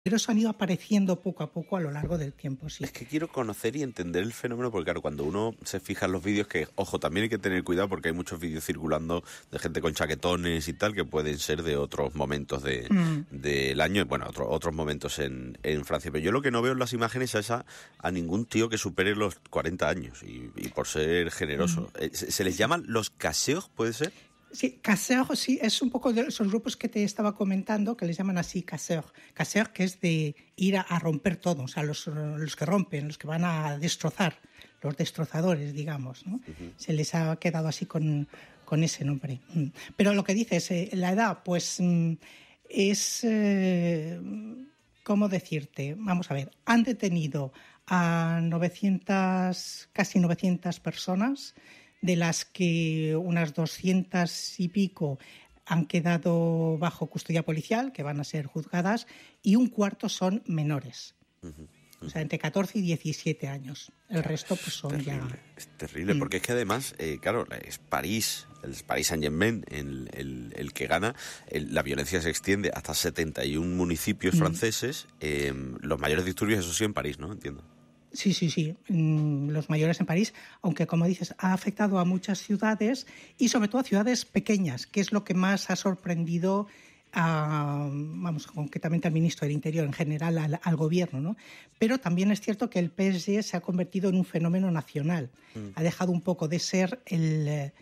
pero eso han ido apareciendo poco a poco a lo largo del tiempo, sí. Es que quiero conocer y entender el fenómeno, porque claro, cuando uno se fija en los vídeos, que, ojo, también hay que tener cuidado porque hay muchos vídeos circulando de gente con chaquetones y tal, que pueden ser de otros momentos del año, bueno, otros momentos en Francia. Pero yo lo que no veo en las imágenes es a ningún tío que supere los 40 años, y por ser generoso. ¿Se les llaman los casseurs, puede ser? Sí, casseurs, sí, es un poco de esos grupos que te estaba comentando, que les llaman así casseurs. Casseurs, que es de ir a romper todo, o sea, los que rompen, los que van a destrozar, los destrozadores, digamos, ¿no? Uh-huh. Se les ha quedado así con ese nombre. Pero lo que dices, la edad, pues es, ¿cómo decirte? Vamos a ver, han detenido a casi 900 personas, de las que unas 200 y pico han quedado bajo custodia policial, que van a ser juzgadas, y un cuarto son menores. O sea, entre 14 y 17 años. El resto pues son terrible, ya... Es terrible, porque es que además, claro, es París, el Paris Saint-Germain el que gana. La violencia se extiende hasta 71 municipios franceses. Los mayores disturbios, eso sí, en París, ¿no? Entiendo. Sí, los mayores en París, aunque como dices, ha afectado a ciudades y sobre todo a ciudades pequeñas, que es lo que más ha sorprendido concretamente al ministro del Interior, en general al gobierno, ¿no? Pero también es cierto que el PSG se ha convertido en un fenómeno nacional. Ha dejado un poco de ser el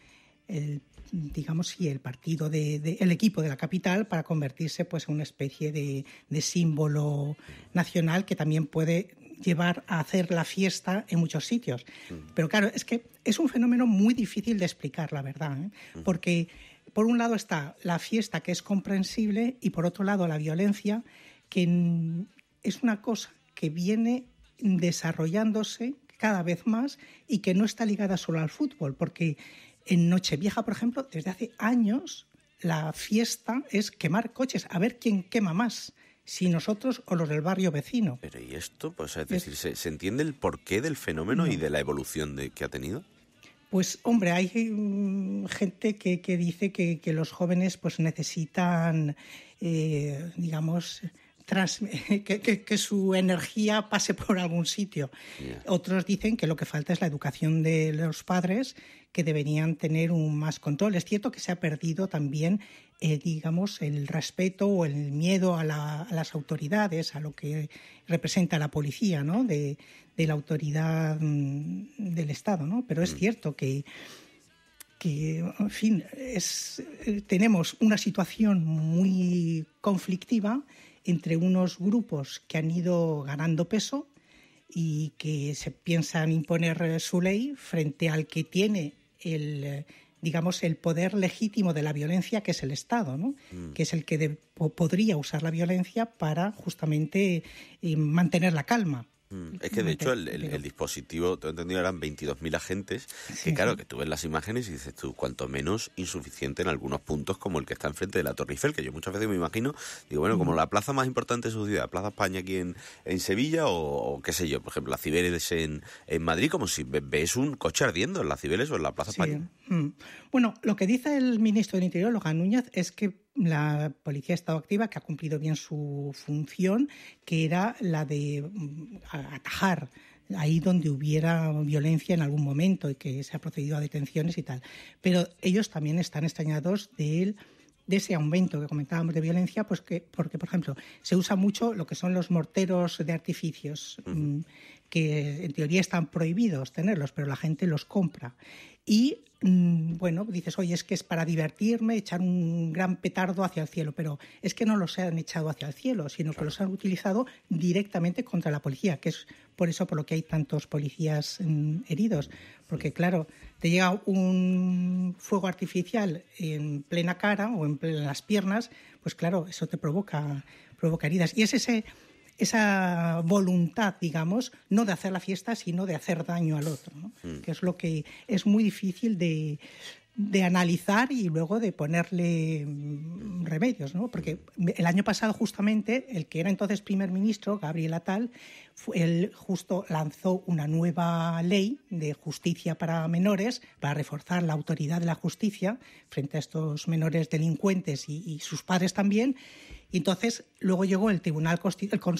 partido el equipo de la capital, para convertirse pues en una especie de símbolo nacional que también puede llevar a hacer la fiesta en muchos sitios. Pero claro, es que es un fenómeno muy difícil de explicar, la verdad, ¿eh? Porque por un lado está la fiesta, que es comprensible, y por otro lado la violencia, que es una cosa que viene desarrollándose cada vez más y que no está ligada solo al fútbol, porque en Nochevieja, por ejemplo, desde hace años la fiesta es quemar coches, a ver quién quema más, si nosotros o los del barrio vecino. Pero ¿y esto? Pues es decir, ¿se entiende el porqué del fenómeno y de la evolución que ha tenido? Pues hombre, hay gente que dice que los jóvenes pues necesitan, que su energía pase por algún sitio. Yeah. Otros dicen que lo que falta es la educación de los padres, que deberían tener un más control. Es cierto que se ha perdido también, el respeto o el miedo a las autoridades, a lo que representa la policía, ¿no? De la autoridad del Estado, ¿no? Pero es cierto que en fin, tenemos una situación muy conflictiva entre unos grupos que han ido ganando peso y que se piensan imponer su ley frente al que tiene el poder legítimo de la violencia, que es el Estado, ¿no? Que es el que podría usar la violencia para justamente mantener la calma. Es que de hecho el dispositivo, tengo entendido, eran 22.000 agentes, que claro, que tú ves las imágenes y dices tú, cuanto menos insuficiente en algunos puntos, como el que está enfrente de la Torre Eiffel, que yo muchas veces me imagino, digo, bueno, como la plaza más importante de su ciudad, Plaza España aquí en Sevilla, o qué sé yo, por ejemplo, las Cibeles en Madrid, como si ves un coche ardiendo en las Cibeles o en la Plaza España. Bueno, lo que dice el ministro del Interior, Logan Núñez, es que la policía ha estado activa, que ha cumplido bien su función, que era la de atajar ahí donde hubiera violencia en algún momento y que se ha procedido a detenciones y tal. Pero ellos también están extrañados de ese aumento que comentábamos de violencia, pues porque, por ejemplo, se usa mucho lo que son los morteros de artificios, que en teoría están prohibidos tenerlos, pero la gente los compra. Y, dices, oye, es que es para divertirme, echar un gran petardo hacia el cielo, pero es que no los han echado hacia el cielo, sino que los han utilizado directamente contra la policía, que es por eso por lo que hay tantos policías heridos. Porque, claro, te llega un fuego artificial en plena cara o en las piernas, pues claro, eso te provoca heridas. Y es esa voluntad, digamos, no de hacer la fiesta, sino de hacer daño al otro, ¿no? Que es lo que es muy difícil de de analizar y luego de ponerle remedios, ¿no? Porque el año pasado justamente el que era entonces primer ministro, Gabriel Attal, él justo lanzó una nueva ley de justicia para menores para reforzar la autoridad de la justicia frente a estos menores delincuentes y sus padres también. Y entonces luego llegó el